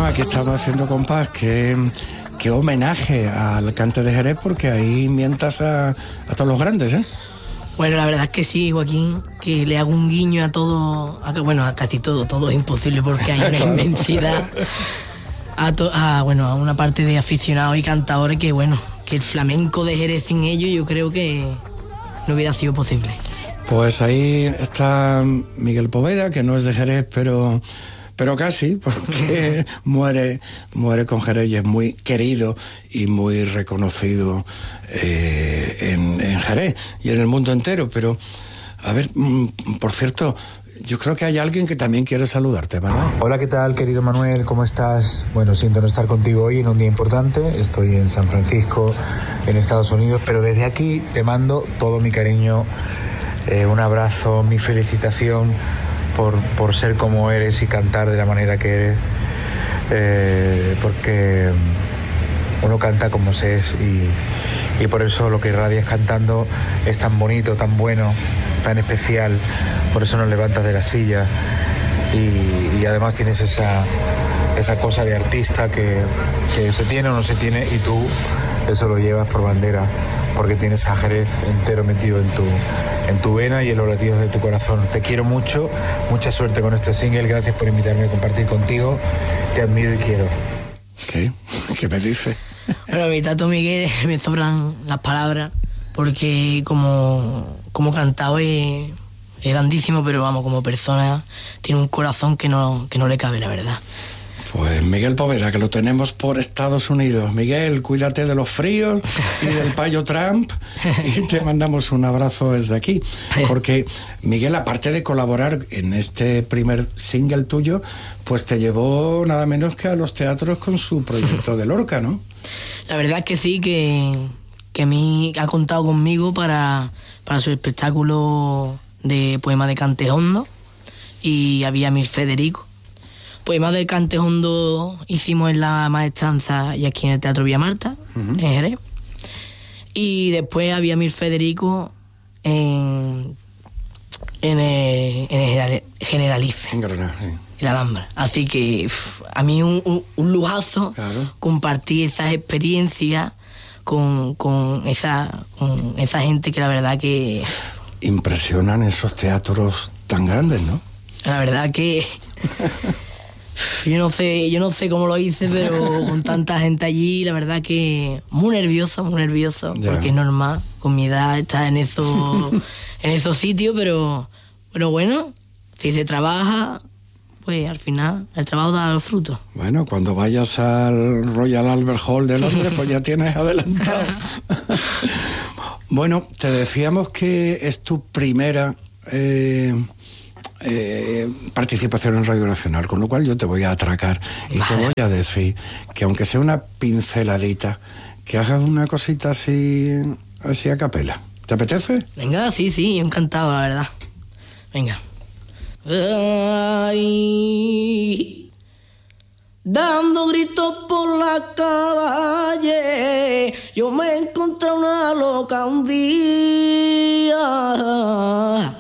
Bueno, aquí estamos haciendo compás, qué homenaje al cante de Jerez, porque ahí mientas a todos los grandes, ¿eh? Bueno, la verdad es que sí, Joaquín, que le hago un guiño a todo, a casi todo es imposible porque hay una inmensidad a una parte de aficionados y cantadores que el flamenco de Jerez sin ellos yo creo que no hubiera sido posible. Pues ahí está Miguel Poveda, que no es de Jerez, pero casi, porque muere con Jerez y es muy querido y muy reconocido en Jerez y en el mundo entero. Pero, a ver, por cierto, yo creo que hay alguien que también quiere saludarte, Manuel. Hola, ¿qué tal, querido Manuel? ¿Cómo estás? Bueno, siento no estar contigo hoy en un día importante. Estoy en San Francisco, en Estados Unidos, pero desde aquí te mando todo mi cariño, un abrazo, mi felicitación por ser como eres y cantar de la manera que eres, porque uno canta como se es y por eso lo que irradias cantando es tan bonito, tan bueno, tan especial. Por eso nos levantas de la silla y además tienes esa cosa de artista que se tiene o no se tiene, y tú eso lo llevas por bandera porque tienes a Jerez entero metido en tu vena y en los latidos de tu corazón. Te quiero mucho, mucha suerte con este single, gracias por invitarme a compartir contigo, te admiro y quiero. ¿Qué me dice? Bueno, a mi tato Miguel me sobran las palabras porque como cantado es grandísimo, pero como persona tiene un corazón que no le cabe, la verdad. Pues Miguel Poveda, que lo tenemos por Estados Unidos. Miguel, cuídate de los fríos y del payo Trump, y te mandamos un abrazo desde aquí. Porque Miguel, aparte de colaborar en este primer single tuyo, pues te llevó nada menos que a los teatros con su proyecto de Lorca, ¿no? La verdad es que sí, que a mí ha contado conmigo para su espectáculo de poema de Cante Hondo, y había Mir Federico. Poema del Cante Hondo hicimos en la Maestranza y aquí en el Teatro Villa Marta, en Jerez. Y después había Mir Federico en el Generalife, en Granada, sí, en la Alhambra. Así que a mí un lujazo, claro, compartir esas experiencias con esa gente que la verdad que... Impresionan esos teatros tan grandes, ¿no? La verdad que... Yo no sé cómo lo hice, pero con tanta gente allí, la verdad que muy nervioso, ya, porque es normal, con mi edad estar en esos sitios, pero bueno, si se trabaja, pues al final el trabajo da los frutos. Bueno, cuando vayas al Royal Albert Hall de Londres, pues ya tienes adelantado. Bueno, te decíamos que es tu primera participación en Radio Nacional, con lo cual yo te voy a atracar y te voy a decir que aunque sea una pinceladita, que hagas una cosita así a capela. ¿Te apetece? Venga, sí, encantado, la verdad. Venga. Ay, dando gritos por la calle, yo me encontré una loca un día.